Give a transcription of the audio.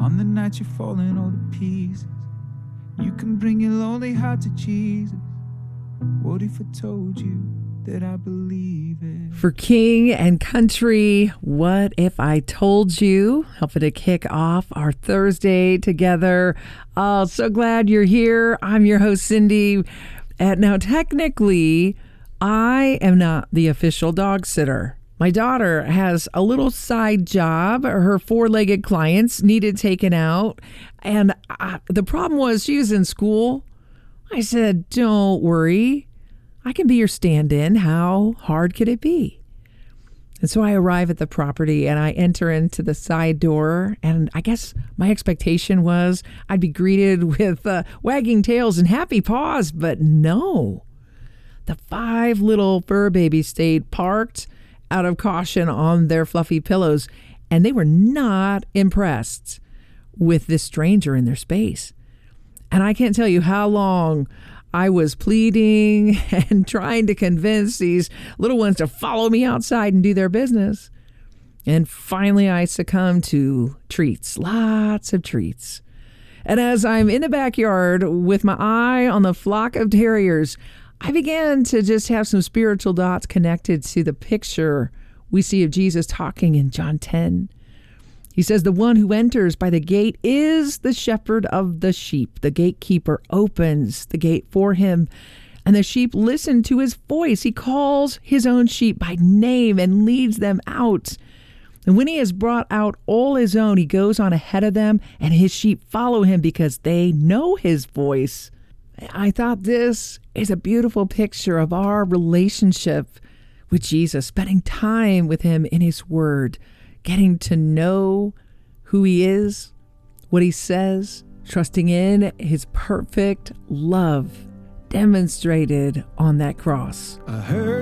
On the night you're falling all to pieces, you can bring your lonely heart to Jesus. What if I told you that I believe it? For King and Country, What If I Told You? Helping to kick off our Thursday together. Oh, so glad you're here. I'm your host, Cindy. And now, technically, I am not the official dog sitter. My daughter has a little side job. Her four-legged clients needed taken out. And the problem was she was in school. I said, don't worry. I can be your stand-in. How hard could it be? And so I arrive at the property and I enter into the side door. And I guess my expectation was I'd be greeted with wagging tails and happy paws. But no. The 5 little fur babies stayed parked out of caution on their fluffy pillows, and they were not impressed with this stranger in their space. And I can't tell you how long I was pleading and trying to convince these little ones to follow me outside and do their business. And finally, I succumbed to treats, lots of treats. And as I'm in the backyard with my eye on the flock of terriers, I began to just have some spiritual dots connected to the picture we see of Jesus talking in John 10. He says, the one who enters by the gate is the shepherd of the sheep. The gatekeeper opens the gate for him, and the sheep listen to his voice. He calls his own sheep by name and leads them out. And when he has brought out all his own, he goes on ahead of them, and his sheep follow him because they know his voice. I thought this is a beautiful picture of our relationship with Jesus, spending time with him in his word, getting to know who he is, what he says, trusting in his perfect love demonstrated on that cross. I heard